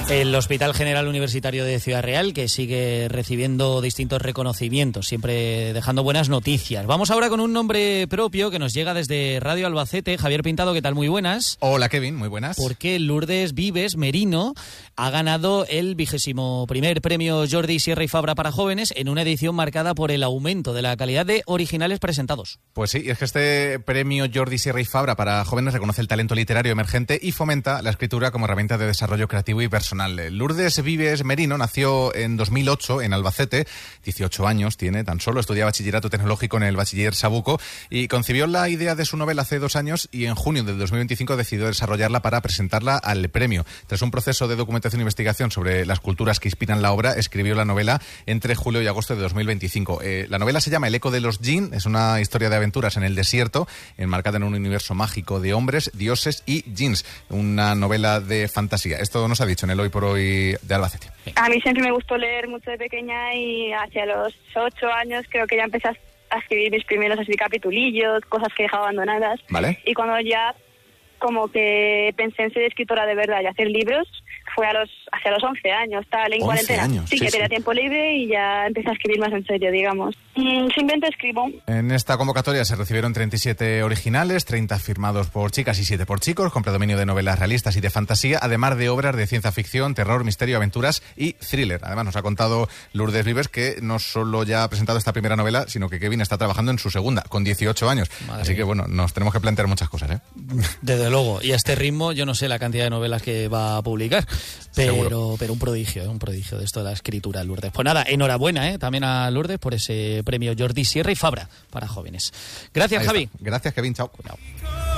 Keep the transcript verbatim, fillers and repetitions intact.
El Hospital General Universitario de Ciudad Real, que sigue recibiendo distintos reconocimientos, siempre dejando buenas noticias. Vamos ahora con un nombre propio que nos llega desde Radio Albacete. Javier Pintado, ¿qué tal? Muy buenas. Hola, Kevin, muy buenas. Porque Lourdes Vives Merino ha ganado el vigésimo primer premio Jordi Sierra y Fabra para jóvenes en una edición marcada por el aumento de la calidad de originales presentados. Pues sí, es que este premio Jordi Sierra y Fabra para jóvenes reconoce el talento literario emergente y fomenta la escritura como herramienta de desarrollo creativo y personal. Lourdes Vives Merino nació en dos mil ocho en Albacete, dieciocho años tiene tan solo, estudia bachillerato tecnológico en el bachiller Sabuco y concibió la idea de su novela hace dos años y en junio de dos mil veinticinco decidió desarrollarla para presentarla al premio. Tras un proceso de documentación e investigación sobre las culturas que inspiran la obra, escribió la novela entre julio y agosto de dos mil veinticinco. Eh, la novela se llama El eco de los Jinn, es una historia de aventuras en el desierto, enmarcada en un universo mágico de hombres, dioses y jinns, una novela de fantasía. Esto nos ha dicho en el Hoy por Hoy de Albacete. A mí siempre me gustó leer mucho de pequeña y hacia los ocho años creo que ya empecé a escribir mis primeros así capitulillos, cosas que dejaba abandonadas. Vale. Y cuando ya como que pensé en ser escritora de verdad y hacer libros, fue a los hacia los once años, tal, en cuarentena. Años, sí, sí, que tenía sí. tiempo libre y ya empecé a escribir más en serio, digamos. Mm, simplemente escribo. En esta convocatoria se recibieron treinta y siete originales, treinta firmados por chicas y siete por chicos, con predominio de novelas realistas y de fantasía, además de obras de ciencia ficción, terror, misterio, aventuras y thriller. Además nos ha contado Lourdes Vives que no solo ya ha presentado esta primera novela, sino que Kevin está trabajando en su segunda, con dieciocho años. Madre Así mía. que bueno, nos tenemos que plantear muchas cosas, ¿eh? Desde luego. Y a este ritmo yo no sé la cantidad de novelas que va a publicar, pero, Seguro. pero un prodigio, ¿eh? un prodigio de esto de la escritura, Lourdes. Pues nada, enhorabuena ¿eh? también a Lourdes por ese premio Jordi Sierra y Fabra para jóvenes. Gracias, Ahí Javi. está. Gracias, Kevin. Chao. Cuidado.